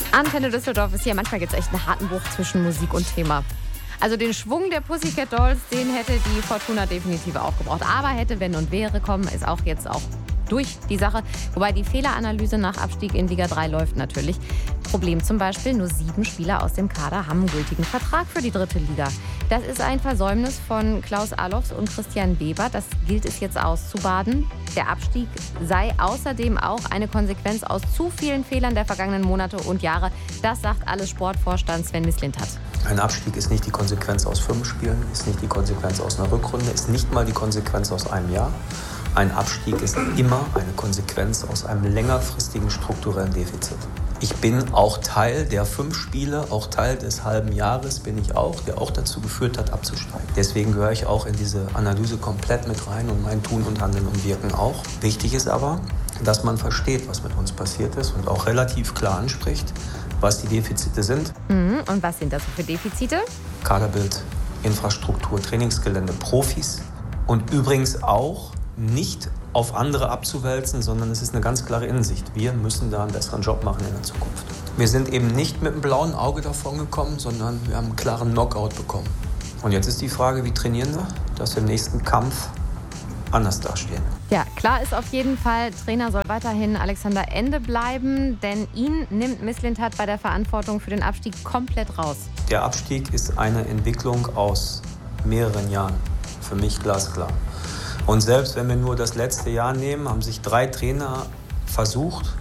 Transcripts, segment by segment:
Antenne Düsseldorf ist hier. Manchmal gibt es echt einen harten Bruch zwischen Musik und Thema. Also den Schwung der Pussycat Dolls, den hätte die Fortuna definitiv auch gebraucht. Aber hätte, wenn und wäre kommen, ist auch jetzt auch durch die Sache. Wobei die Fehleranalyse nach Abstieg in Liga 3 läuft natürlich. Problem zum Beispiel, nur 7 Spieler aus dem Kader haben einen gültigen Vertrag für die 3. Liga. Das ist ein Versäumnis von Klaus Allofs und Christian Weber. Das gilt es jetzt auszubaden. Der Abstieg sei außerdem auch eine Konsequenz aus zu vielen Fehlern der vergangenen Monate und Jahre. Das sagt alles Sportvorstand Sven Mislintat. Ein Abstieg ist nicht die Konsequenz aus 5 Spielen, ist nicht die Konsequenz aus einer Rückrunde, ist nicht mal die Konsequenz aus einem Jahr. Ein Abstieg ist immer eine Konsequenz aus einem längerfristigen strukturellen Defizit. Ich bin auch Teil der 5 Spiele, auch Teil des halben Jahres bin ich auch, der auch dazu geführt hat, abzusteigen. Deswegen gehöre ich auch in diese Analyse komplett mit rein und mein Tun und Handeln und Wirken auch. Wichtig ist aber, dass man versteht, was mit uns passiert ist und auch relativ klar anspricht, was die Defizite sind. Und was sind das für Defizite? Kaderbild, Infrastruktur, Trainingsgelände, Profis und übrigens auch nicht auf andere abzuwälzen, sondern es ist eine ganz klare Innensicht. Wir müssen da einen besseren Job machen in der Zukunft. Wir sind eben nicht mit einem blauen Auge davon gekommen, sondern wir haben einen klaren Knockout bekommen. Und jetzt ist die Frage, wie trainieren wir, dass wir im nächsten Kampf anders dastehen. Ja, klar ist auf jeden Fall, Trainer soll weiterhin Alexander Ende bleiben, denn ihn nimmt Mislintat bei der Verantwortung für den Abstieg komplett raus. Der Abstieg ist eine Entwicklung aus mehreren Jahren, für mich glasklar. Und selbst wenn wir nur das letzte Jahr nehmen, haben sich 3 Trainer versucht,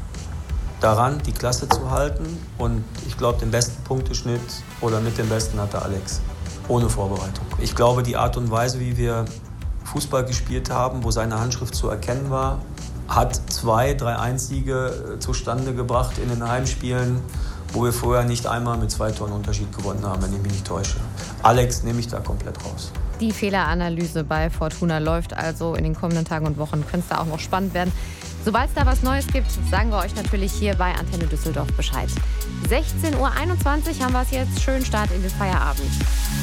daran die Klasse zu halten. Und ich glaube, den besten Punkteschnitt oder mit dem besten hatte Alex, ohne Vorbereitung. Ich glaube, die Art und Weise, wie wir Fußball gespielt haben, wo seine Handschrift zu erkennen war, hat 2, 3-1-Siege zustande gebracht in den Heimspielen, wo wir vorher nicht einmal mit 2 Toren Unterschied gewonnen haben, wenn ich mich nicht täusche. Alex nehme ich da komplett raus. Die Fehleranalyse bei Fortuna läuft also in den kommenden Tagen und Wochen. Könnte es da auch noch spannend werden. Sobald es da was Neues gibt, sagen wir euch natürlich hier bei Antenne Düsseldorf Bescheid. 16:21 Uhr haben wir es jetzt. Schönen Start in den Feierabend.